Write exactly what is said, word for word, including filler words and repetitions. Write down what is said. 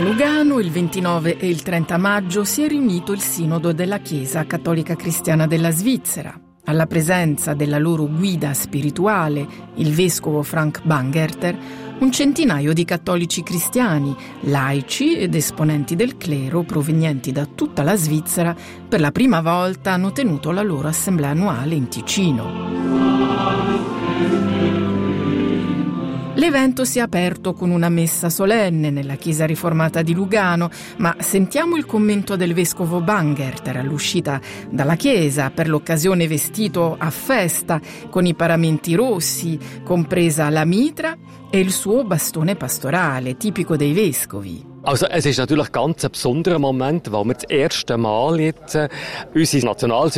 Lugano il ventinove e il trenta maggio si è riunito il Sinodo della Chiesa Cattolica Cristiana della Svizzera. Alla presenza della loro guida spirituale, il vescovo Frank Bangerter, un centinaio di cattolici cristiani, laici ed esponenti del clero provenienti da tutta la Svizzera per la prima volta hanno tenuto la loro assemblea annuale in Ticino. L'evento si è aperto con una messa solenne nella chiesa riformata di Lugano, ma sentiamo il commento del vescovo Bangerter all'uscita dalla chiesa, per l'occasione vestito a festa con i paramenti rossi, compresa la mitra e il suo bastone pastorale, tipico dei vescovi. Also es ist natürlich ganz ein besonderer Moment, weil wir das erste Mal jetzt äh, unsere National